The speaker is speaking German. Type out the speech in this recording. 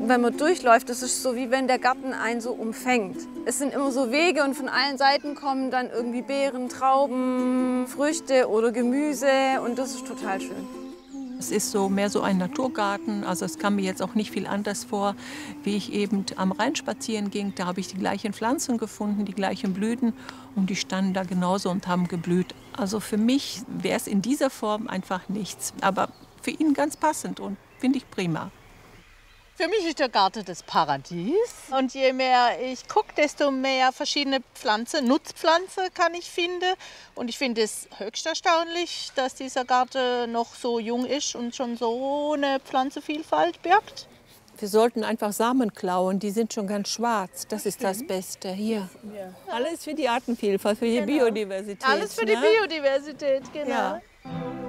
wenn man durchläuft, das ist so, wie wenn der Garten einen so umfängt. Es sind immer so Wege und von allen Seiten kommen dann irgendwie Beeren, Trauben, Früchte oder Gemüse und das ist total schön. Es ist so mehr so ein Naturgarten, also es kam mir jetzt auch nicht viel anders vor, wie ich eben am Rhein spazieren ging. Da habe ich die gleichen Pflanzen gefunden, die gleichen Blüten und die standen da genauso und haben geblüht. Also für mich wäre es in dieser Form einfach nichts, aber für ihn ganz passend und finde ich prima. Für mich ist der Garten das Paradies. Und je mehr ich gucke, desto mehr verschiedene Pflanzen, Nutzpflanzen kann ich finden. Und ich finde es höchst erstaunlich, dass dieser Garten noch so jung ist und schon so eine Pflanzenvielfalt birgt. Wir sollten einfach Samen klauen, die sind schon ganz schwarz. Das ist das Beste. Hier. Alles für die Artenvielfalt, für die Biodiversität. Alles für die Biodiversität, genau. Ja.